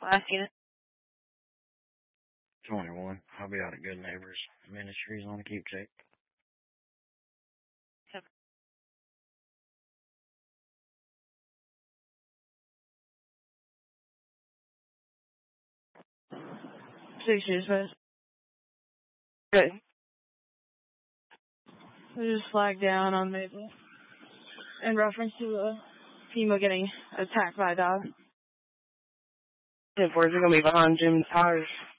Last unit. 21. I'll be out at Good Neighbors Ministries on a keepsake. Yep. Six years, but good. We just flagged down on Maple in reference to the female getting attacked by a dog. 10-4 are gonna be behind Jim's tires.